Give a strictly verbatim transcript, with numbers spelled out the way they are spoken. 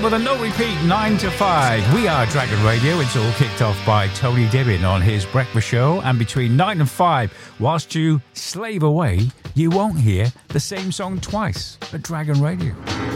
on with a no repeat nine to five. We are Dragon Radio. It's all kicked off by Tony Dibbin on his breakfast show. And between nine and five, whilst you slave away, you won't hear the same song twice at Dragon Radio.